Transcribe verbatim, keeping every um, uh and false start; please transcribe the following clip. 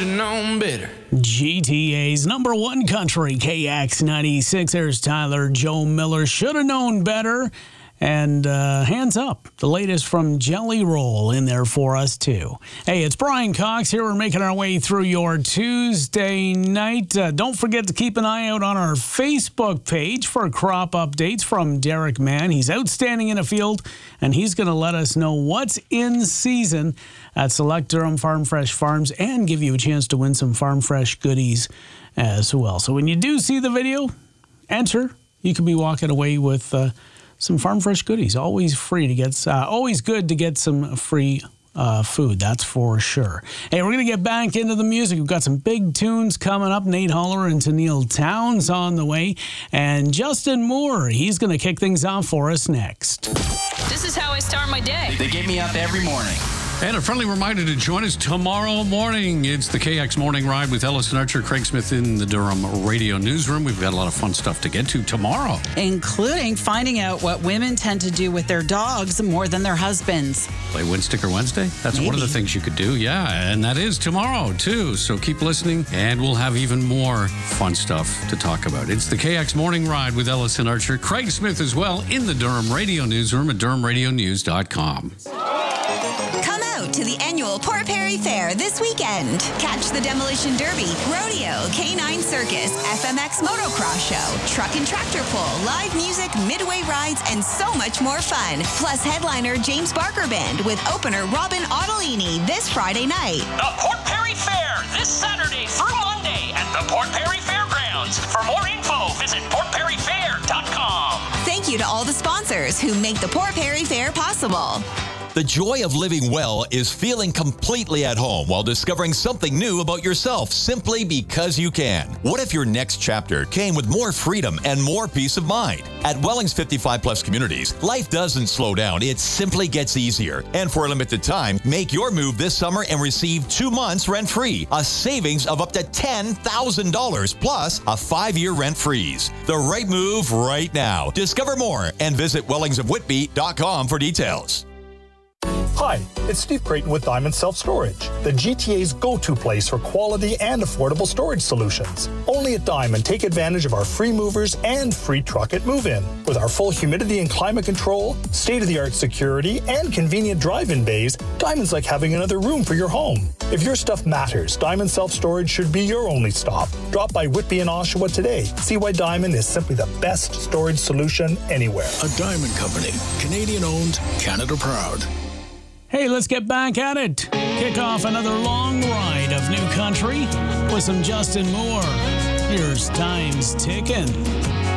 have known better. G T A's number one country, K X ninety-six. There's Tyler Joe Miller. Should have known better. And uh, hands up, the latest from Jelly Roll in there for us, too. Hey, it's Brian Cox here. We're making our way through your Tuesday night. Uh, don't forget to keep an eye out on our Facebook page for crop updates from Derek Mann. He's outstanding in a field, and he's going to let us know what's in season at Select Durham Farm Fresh Farms and give you a chance to win some Farm Fresh goodies as well. So when you do see the video, enter. You could be walking away with Uh, some Farm Fresh goodies. Always free to get, uh, always good to get some free uh, food, that's for sure. Hey, we're going to get back into the music. We've got some big tunes coming up. Nate Holler and Tennille Towns on the way. And Justin Moore, he's going to kick things off for us next. This is how I start my day. They get me up every morning. And a friendly reminder to join us tomorrow morning. It's the K X Morning Ride with Ellison Archer, Craig Smith in the Durham Radio Newsroom. We've got a lot of fun stuff to get to tomorrow. Including finding out what women tend to do with their dogs more than their husbands. Play Win Sticker Wednesday? That's Maybe. one of the things you could do, yeah. And that is tomorrow, too. So keep listening, and we'll have even more fun stuff to talk about. It's the K X Morning Ride with Ellison Archer, Craig Smith as well, in the Durham Radio Newsroom at durham radio news dot com. Come out to the annual Port Perry Fair this weekend. Catch the Demolition Derby, rodeo, canine circus, F M X motocross show, truck and tractor pull, live music, midway rides, and so much more fun. Plus headliner James Barker Band with opener Robin Ottolini this Friday night. The Port Perry Fair this Saturday through Monday at the Port Perry Fairgrounds. For more info, visit port perry fair dot com. Thank you to all the sponsors who make the Port Perry Fair possible. The joy of living well is feeling completely at home while discovering something new about yourself simply because you can. What if your next chapter came with more freedom and more peace of mind? At Welling's fifty-five plus communities, life doesn't slow down. It simply gets easier. And for a limited time, make your move this summer and receive two months rent-free, a savings of up to ten thousand dollars plus a five-year rent freeze. The right move right now. Discover more and visit wellings of whitby dot com for details. Hi, it's Steve Creighton with Diamond Self Storage, the G T A's go-to place for quality and affordable storage solutions. Only at Diamond, take advantage of our free movers and free truck at move-in. With our full humidity and climate control, state-of-the-art security, and convenient drive-in bays, Diamond's like having another room for your home. If your stuff matters, Diamond Self Storage should be your only stop. Drop by Whitby and Oshawa today. See why Diamond is simply the best storage solution anywhere. A Diamond Company, Canadian-owned, Canada proud. Hey, let's get back at it. Kick off another long ride of new country with some Justin Moore. Here's Time's Ticking.